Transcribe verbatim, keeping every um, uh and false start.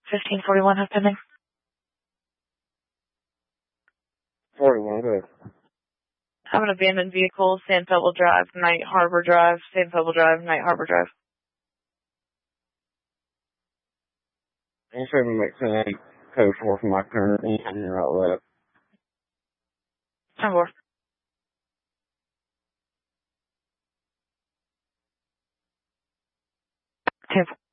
fifteen forty-one has pending. forty-one, good. I have an abandoned vehicle, Sand Pebble Drive, Night Harbor Drive, Sand Pebble Drive, Night Harbor Drive. I'm sure we make sense. Code four from my current and you're out left. ten four. ten four.